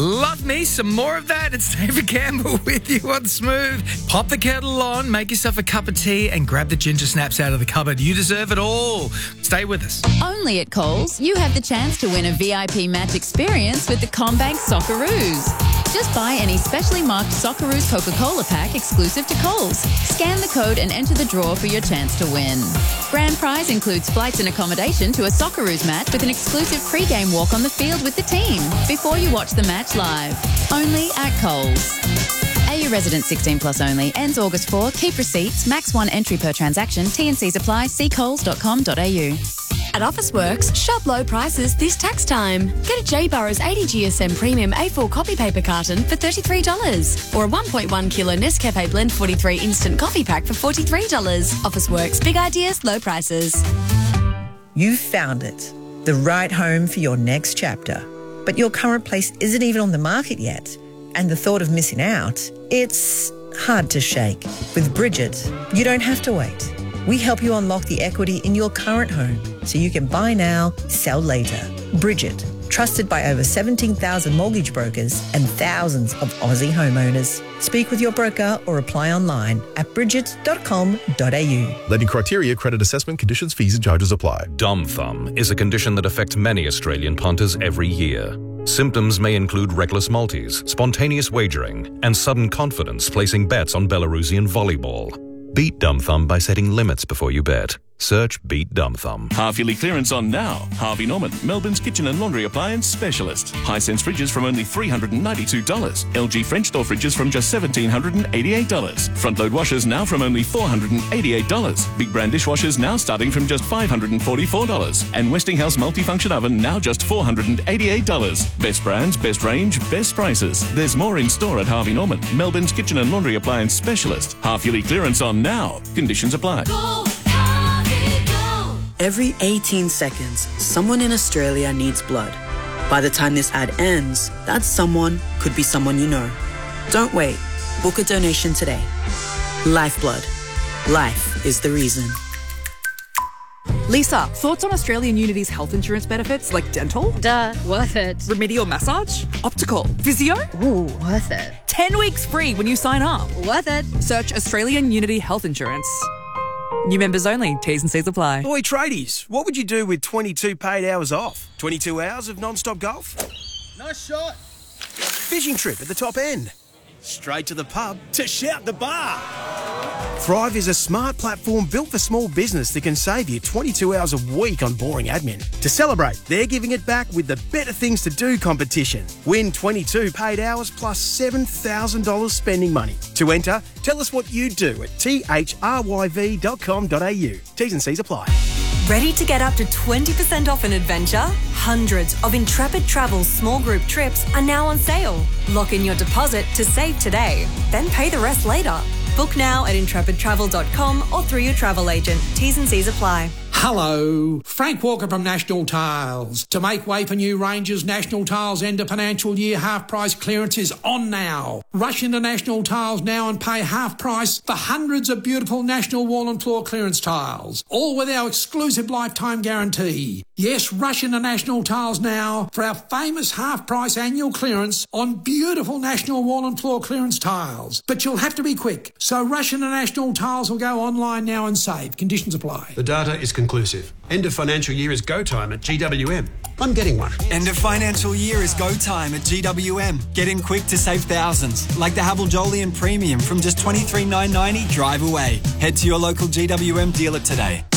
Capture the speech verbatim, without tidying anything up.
Love me some more of that. It's David Campbell with you on Smooth. Pop the kettle on, make yourself a cup of tea and grab the ginger snaps out of the cupboard. You deserve it all. Stay with us. Only at Coles, you have the chance to win a V I P match experience with the CommBank Socceroos. Just buy any specially marked Socceroos Coca-Cola pack exclusive to Coles. Scan the code and enter the draw for your chance to win. Grand prize includes flights and accommodation to a Socceroos match with an exclusive pre-game walk on the field with the team before you watch the match live. Only at Coles. A U resident sixteen plus only. Ends August fourth. Keep receipts. Max one entry per transaction. T and Cs apply. See coles dot com dot a u. At Officeworks, shop low prices this tax time. Get a J. Burrows eighty G S M Premium A four copy paper carton for thirty-three dollars or a one point one kilo Nescafe Blend forty-three instant coffee pack for forty-three dollars. Officeworks, big ideas, low prices. You've found it, the right home for your next chapter. But your current place isn't even on the market yet. And the thought of missing out, it's hard to shake. With Bridget, you don't have to wait. We help you unlock the equity in your current home so you can buy now, sell later. Bridget, trusted by over seventeen thousand mortgage brokers and thousands of Aussie homeowners. Speak with your broker or apply online at bridget dot com dot a u. Lending criteria, credit assessment, conditions, fees and charges apply. Dumb thumb is a condition that affects many Australian punters every year. Symptoms may include reckless multis, spontaneous wagering, and sudden confidence placing bets on Belarusian volleyball. Beat dumb thumb by setting limits before you bet. Search Beat Dumb Thumb. Half-yearly clearance on now. Harvey Norman, Melbourne's kitchen and laundry appliance specialist. Hisense fridges from only three hundred ninety-two dollars. L G French door fridges from just one thousand seven hundred eighty-eight dollars. Front-load washers now from only four hundred eighty-eight dollars. Big brand dishwashers now starting from just five hundred forty-four dollars. And Westinghouse multifunction oven now just four hundred eighty-eight dollars. Best brands, best range, best prices. There's more in store at Harvey Norman, Melbourne's kitchen and laundry appliance specialist. Half-yearly clearance on now. Conditions apply. Go, go. Every eighteen seconds, someone in Australia needs blood. By the time this ad ends, that someone could be someone you know. Don't wait. Book a donation today. Lifeblood. Life is the reason. Lisa, thoughts on Australian Unity's health insurance benefits like dental? Duh, worth it. Remedial massage? Optical? Physio? Ooh, worth it. ten weeks free when you sign up. Worth it. Search Australian Unity Health Insurance. New members only. T's and C's apply. Oi, tradies, what would you do with twenty-two paid hours off? twenty-two hours of non-stop golf? Nice shot. Fishing trip at the top end? Straight to the pub to shout the bar? Thrive is a smart platform built for small business that can save you twenty-two hours a week on boring admin. To celebrate, they're giving it back with the Better Things to Do competition. Win twenty-two paid hours plus seven thousand dollars spending money. To enter, tell us what you do at t h r y v dot com dot a u. T's and C's apply. Ready to get up to twenty percent off an adventure? Hundreds of Intrepid Travel's small group trips are now on sale. Lock in your deposit to save today, then pay the rest later. Book now at intrepid travel dot com or through your travel agent. T's and C's apply. Hello, Frank Walker from National Tiles. To make way for new ranges, National Tiles end of financial year half price clearance is on now. Rush into National Tiles now and pay half price for hundreds of beautiful National Wall and Floor clearance tiles, all with our exclusive lifetime guarantee. Yes, rush into National Tiles now for our famous half price annual clearance on beautiful National Wall and Floor clearance tiles. But you'll have to be quick, so rush into National Tiles or go online now and save. Conditions apply. The data is conclusive. End of financial year is go time at G W M. I'm getting one. End of financial year is go time at G W M. Get in quick to save thousands, like the Havel Jolyon Premium from just twenty-three thousand nine hundred ninety. Drive away. Head to your local G W M dealer today.